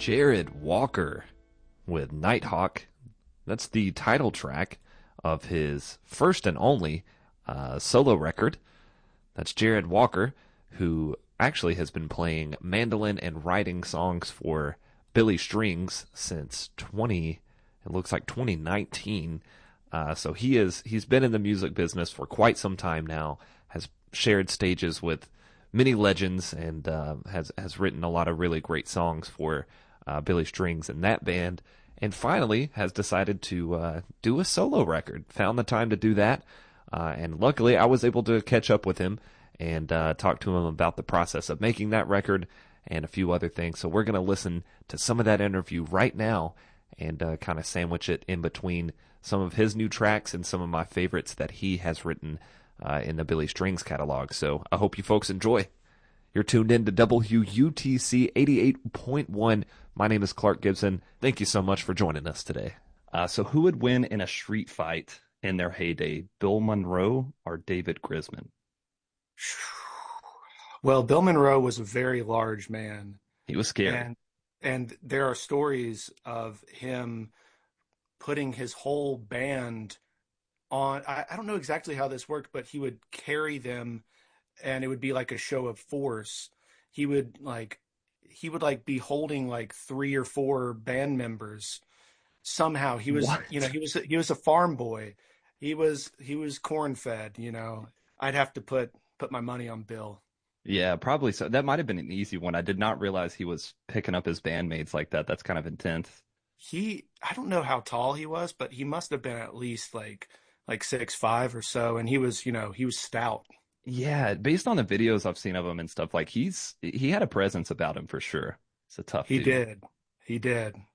Jared Walker with Nighthawk. That's the title track of his first and only solo record. That's Jared Walker, who actually has been playing mandolin and writing songs for Billy Strings since it looks like 2019. So he's been in the music business for quite some time now, has shared stages with many legends, and has written a lot of really great songs for Billy Strings and that band, and finally has decided to do a solo record. Found the time to do that, and luckily I was able to catch up with him and talk to him about the process of making that record and a few other things. So we're going to listen to some of that interview right now and kind of sandwich it in between some of his new tracks and some of my favorites that he has written in the Billy Strings catalog. So I hope you folks enjoy. You're tuned in to WUTC 88.1. My name is Clark Gibson. Thank you so much for joining us today. So who would win in a street fight in their heyday, Bill Monroe or David Grisman? Well, Bill Monroe was a very large man. He was scary. And there are stories of him putting his whole band on. I don't know exactly how this worked, but he would carry them and it would be like a show of force. He would be holding like 3 or 4 band members. Somehow he was, What? he was a farm boy. He was corn fed, I'd have to put my money on Bill. Yeah, probably so. That might have been an easy one. I did not realize he was picking up his bandmates like that. That's kind of intense. I don't know how tall he was, but he must have been at least like 6'5" or so, and he was stout. Yeah, based on the videos I've seen of him and stuff, like he had a presence about him for sure. It's a tough He dude. did. He did.